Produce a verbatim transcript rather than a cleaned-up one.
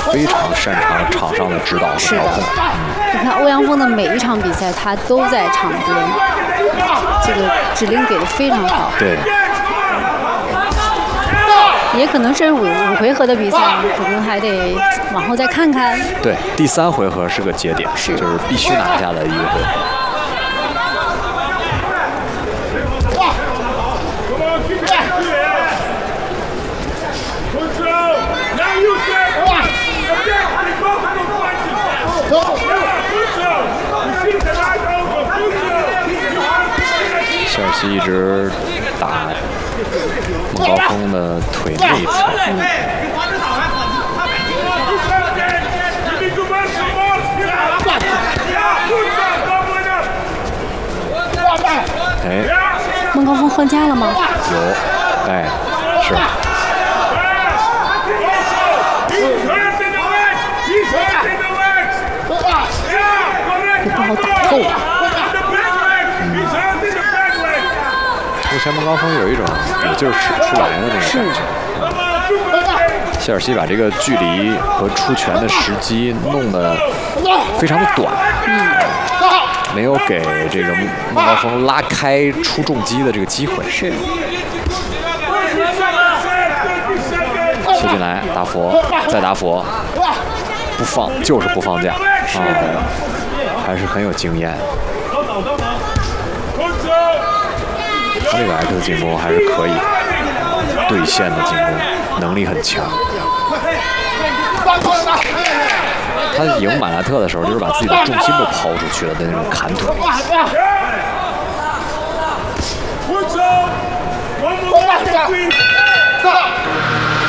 非常擅长场上的指导和调控。 你看欧阳锋的每一场比赛，他都在场边，这个指令给的非常好。 对。 也可能是五五回合的比赛，可能还得往后再看看。 对，第三回合是个节点， 是就是必须拿下的一个回合。谢尔西一直打孟高峰的腿内侧。嗯哎， 孟高峰换架了吗？ 有，哎，是。 也不好打透。 目前孟高峰有一种有劲儿使不出来的那种感觉。谢尔西把这个距离和出拳的时机弄得非常的短，嗯，没有给这个孟高峰拉开出重击的这个机会。 是。 切进来，打佛，再打佛，不放就是不放架， 是的， 啊，还是很有经验。他这个 X 进攻还是可以，对线的进攻能力很强。他赢马纳特的时候，就是把自己的重心都抛出去了的那种砍腿。